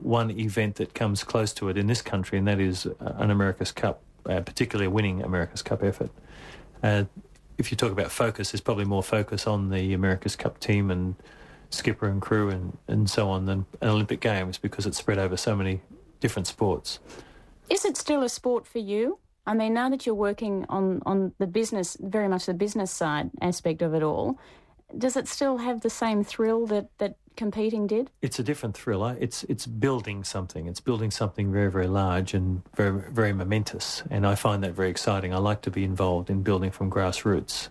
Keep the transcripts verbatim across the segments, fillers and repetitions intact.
one event that comes close to it in this country, and that is uh, an America's Cup, uh, particularly a winning America's Cup effort. Uh, if you talk about focus, there's probably more focus on the America's Cup team and skipper and crew and, and so on than an Olympic Games, because it's spread over so many different sports. Is it still a sport for you? I mean, now that you're working on, on the business, very much the business side aspect of it all, does it still have the same thrill that, that competing did? It's a different thrill. It's it's building something. It's building something very, very large and very, very momentous. And I find that very exciting. I like to be involved in building from grassroots.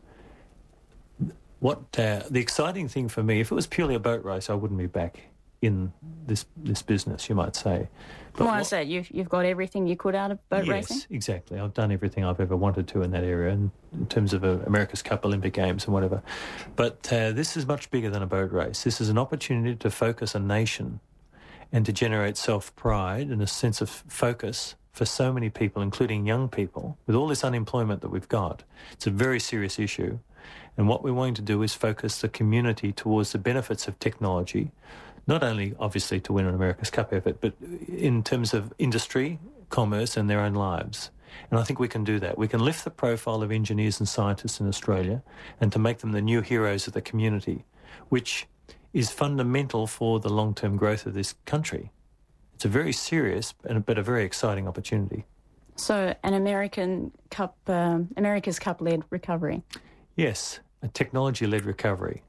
What uh, the exciting thing for me, if it was purely a boat race, I wouldn't be back in this this business, you might say. But Why is that? You've, you've got everything you could out of boat yes, racing? Yes, exactly. I've done everything I've ever wanted to in that area in, in terms of uh, America's Cup, Olympic Games and whatever. But uh, this is much bigger than a boat race. This is an opportunity to focus a nation and to generate self-pride and a sense of focus for so many people, including young people, with all this unemployment that we've got. It's a very serious issue. And what we're wanting to do is focus the community towards the benefits of technology, not only, obviously, to win an America's Cup effort, but in terms of industry, commerce and their own lives. And I think we can do that. We can lift the profile of engineers and scientists in Australia and to make them the new heroes of the community, which is fundamental for the long-term growth of this country. It's a very serious and but a very exciting opportunity. So an American Cup, um, America's Cup-led recovery? Yes, a technology-led recovery.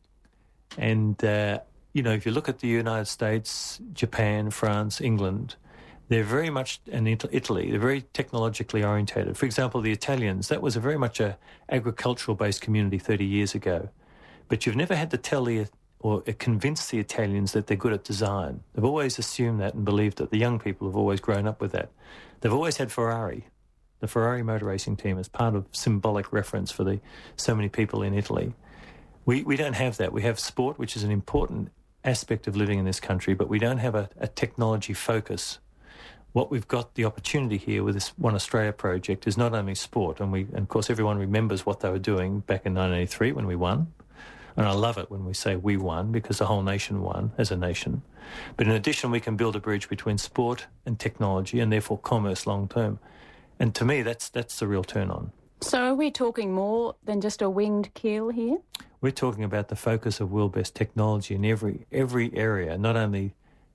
And... Uh, You know, if you look at the United States, Japan, France, England, they're very much, and Italy, they're very technologically orientated. For example, the Italians, that was a very much a agricultural-based community thirty years ago. But you've never had to tell the, or convince the Italians that they're good at design. They've always assumed that and believed that. The young people have always grown up with that. They've always had Ferrari, the Ferrari motor racing team, as part of symbolic reference for the so many people in Italy. We we don't have that. We have sport, which is an important aspect of living in this country, but we don't have a, a technology focus. What we've got the opportunity here with this One Australia project is not only sport, and we, and of course everyone remembers what they were doing back in nineteen eighty-three when we won, and I love it when we say we won because the whole nation won as a nation. But in addition, we can build a bridge between sport and technology and therefore commerce long term. And to me, that's that's the real turn on. So are we talking more than just a winged keel here? We're talking about the focus of world-best technology in every every area, not only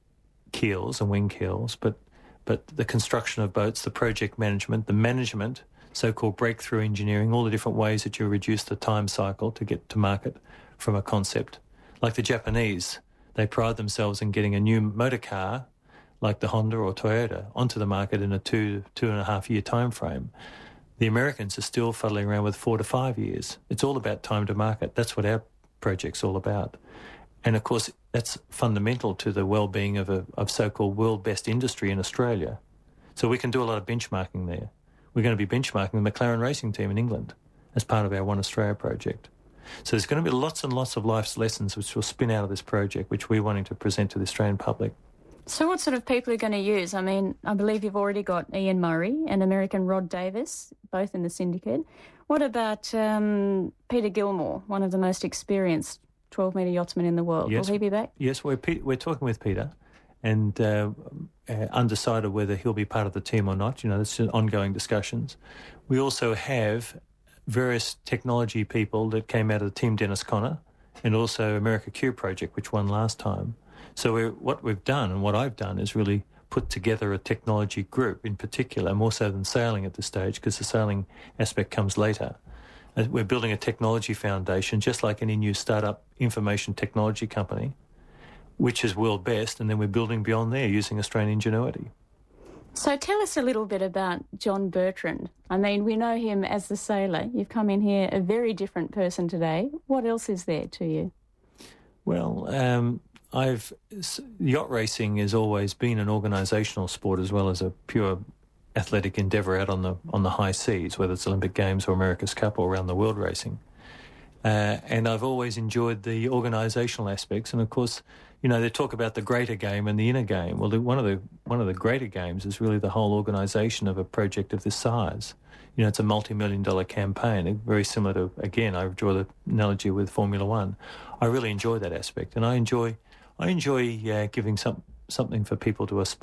keels and wing keels, but but the construction of boats, the project management, the management, so-called breakthrough engineering, all the different ways that you reduce the time cycle to get to market from a concept. Like the Japanese, they pride themselves in getting a new motor car, like the Honda or Toyota, onto the market in a two, two and a half year time frame. The Americans are still fuddling around with four to five years. It's all about time to market. That's what our project's all about. And, of course, that's fundamental to the well-being of a of so-called world-best industry in Australia. So we can do a lot of benchmarking there. We're going to be benchmarking the McLaren racing team in England as part of our One Australia project. So there's going to be lots and lots of life's lessons which will spin out of this project, which we're wanting to present to the Australian public. So what sort of people are going to use? I mean, I believe you've already got Ian Murray and American Rod Davis, both in the syndicate. What about um, Peter Gilmore, one of the most experienced twelve-metre yachtsmen in the world? Yes. Will he be back? Yes, we're, we're talking with Peter and uh, uh, undecided whether he'll be part of the team or not. You know, it's ongoing discussions. We also have various technology people that came out of the Team Dennis Conner and also America Q project, which won last time. So we're, what we've done and what I've done is really put together a technology group in particular, more so than sailing at this stage, because the sailing aspect comes later. Uh, We're building a technology foundation, just like any new startup information technology company, which is world best, and then we're building beyond there using Australian ingenuity. So tell us a little bit about John Bertrand. I mean, we know him as the sailor. You've come in here a very different person today. What else is there to you? Well, um, I've yacht racing has always been an organisational sport as well as a pure athletic endeavour out on the on the high seas, whether it's Olympic Games or America's Cup or around the world racing. Uh, and I've always enjoyed the organisational aspects. And of course, you know, they talk about the greater game and the inner game. Well, the, one of the one of the greater games is really the whole organisation of a project of this size. You know, it's a multi-million dollar campaign, very similar to, again, I draw the analogy with Formula One. I really enjoy that aspect, and I enjoy I enjoy uh, giving some something for people to aspire